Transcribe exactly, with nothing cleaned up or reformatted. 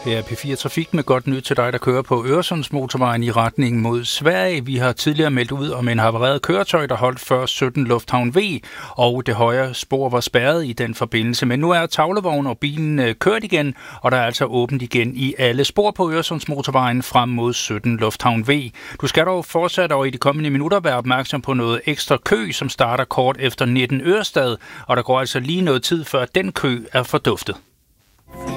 Det er P fire Trafik med godt nyt til dig, der kører på Øresundsmotorvejen i retning mod Sverige. Vi har tidligere meldt ud om en havareret køretøj, der holdt før sytten Lufthavn V, og det højre spor var spærret i den forbindelse. Men nu er tavlevognen og bilen kørt igen, og der er altså åbent igen i alle spor på Øresundsmotorvejen frem mod sytten Lufthavn V. Du skal dog fortsat og i de kommende minutter være opmærksom på noget ekstra kø, som starter kort efter nitten Ørestad, og der går altså lige noget tid før den kø er forduftet.